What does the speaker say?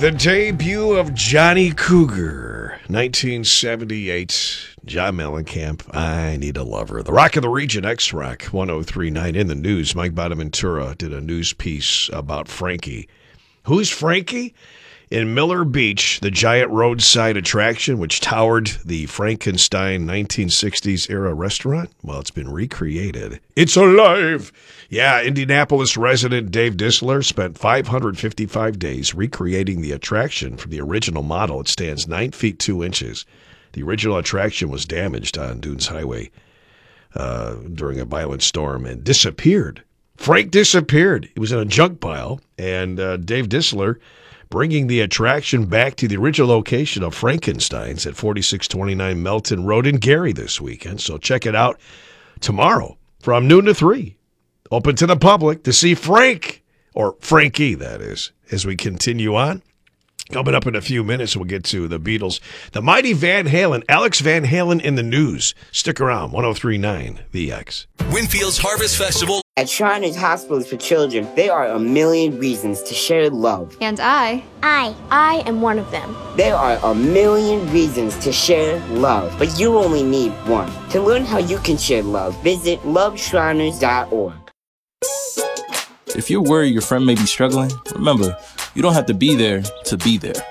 The debut of Johnny Cougar, 1978. John Mellencamp, I Need a Lover. The Rock of the Region, X-Rock, 1039. In the news, Mike Bonaventura did a news piece about Frankie. Who's Frankie? In Miller Beach, the giant roadside attraction, which towered the Frankenstein 1960s-era restaurant, well, it's been recreated. It's alive! Yeah, Indianapolis resident Dave Disler spent 555 days recreating the attraction from the original model. It stands 9 feet 2 inches. The original attraction was damaged on Dunes Highway during a violent storm and disappeared. Frank disappeared. He was in a junk pile, and Dave Disler bringing the attraction back to the original location of Frankenstein's at 4629 Melton Road in Gary this weekend. So check it out tomorrow from noon to 3. Open to the public to see Frank, or Frankie, that is, as we continue on. Coming up in a few minutes, we'll get to the Beatles. The mighty Van Halen, Alex Van Halen in the news. Stick around, 1039 The X. Winfield's Harvest Festival. At Shriners Hospitals for Children, there are a million reasons to share love. And I am one of them. There are a million reasons to share love, but you only need one. To learn how you can share love, visit loveshriners.org. If you're worried your friend may be struggling, remember, you don't have to be there to be there.